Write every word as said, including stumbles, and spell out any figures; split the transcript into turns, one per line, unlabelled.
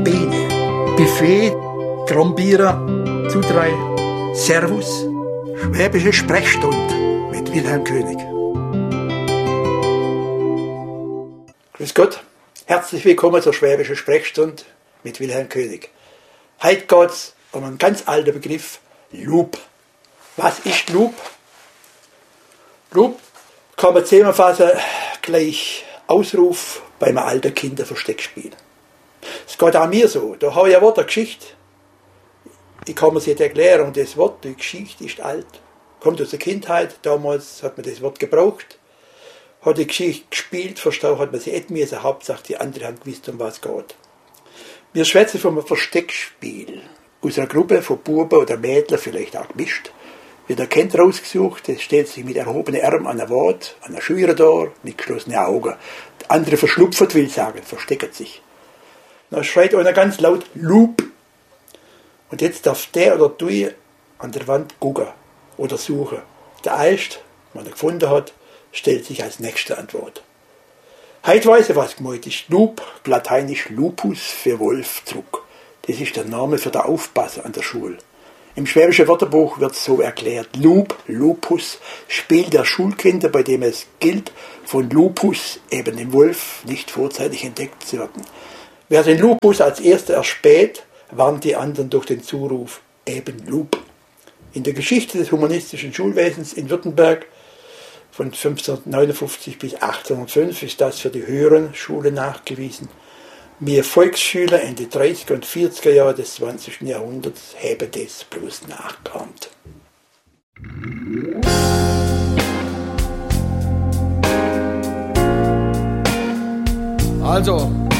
Bene, Buffet, Grombierer, zu drei, Servus,
Schwäbische Sprechstunde mit Wilhelm König. Grüß Gott, herzlich willkommen zur Schwäbischen Sprechstunde mit Wilhelm König. Heute geht es um einen ganz alten Begriff, Loop. Was ist Loop? Loop kann man zusammenfassen gleich Ausruf beim alten Kinderversteckspiel. Es geht auch mir so. Da habe ich ein Wort, eine Geschichte. Ich kann mir sie nicht erklären. Und das Wort, die Geschichte ist alt. Kommt aus der Kindheit. Damals hat man das Wort gebraucht. Hat die Geschichte gespielt, verstanden hat man sie nicht mehr. Hauptsache die anderen haben gewusst, um was es geht. Wir schwätzen von einem Versteckspiel. Aus einer Gruppe von Buben oder Mädchen, vielleicht auch gemischt. Wird ein Kind rausgesucht, das stellt sich mit erhobenen Armen an der Wand, an der Schüre da, mit geschlossenen Augen. Der andere verschlupft, will sagen, versteckt sich. Dann schreit einer ganz laut, Loop. Und jetzt darf der oder du an der Wand gucken oder suchen. Der Erste, den er gefunden hat, stellt sich als nächste Antwort. Heute weiß ich, was gemeint ist. Loop, lateinisch Lupus für Wolf, Druck. Das ist der Name für den Aufpasser an der Schule. Im schwäbischen Wörterbuch wird es so erklärt. Loop, Lupus, Spiel der Schulkinder, bei dem es gilt, von Lupus, eben dem Wolf, nicht vorzeitig entdeckt zu werden. Wer den Lupus als erster erspäht, warnt die anderen durch den Zuruf, eben Loop. In der Geschichte des humanistischen Schulwesens in Württemberg von fünfzehnhundertneunundfünfzig bis achtzehnhundertfünf ist das für die höheren Schulen nachgewiesen. Wir Volksschüler in die dreißiger und vierziger Jahre des zwanzigsten Jahrhunderts haben das bloß nachgeahmt.
Also,